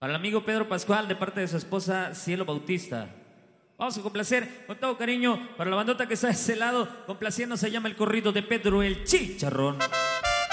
Para el amigo Pedro Pascual, de parte de su esposa Cielo Bautista. Vamos a complacer con todo cariño para la bandota que está de ese lado. Complaciendo se llama el corrido de Pedro el Chicharrón.